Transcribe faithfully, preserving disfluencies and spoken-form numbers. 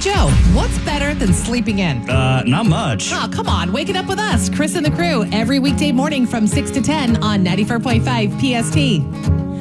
Joe, what's better than sleeping in? Uh, not much. Oh, come on. Wake it up with us, Chris and the crew, every weekday morning from six to ten on ninety-four point five P S T.